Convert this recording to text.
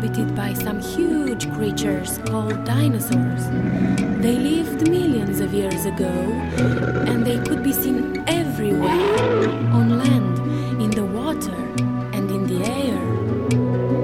inhabited by some huge creatures called dinosaurs. They lived millions of years ago, and they could be seen